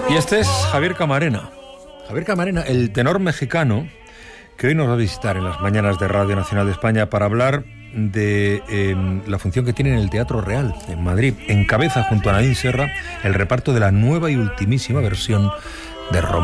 Y este es Javier Camarena. Javier Camarena, el tenor mexicano, que hoy nos va a visitar en las mañanas de Radio Nacional de España para hablar de la función que tiene en el Teatro Real, en Madrid. Encabeza junto a Nadine Serra el reparto de la nueva y ultimísima versión de Romeo.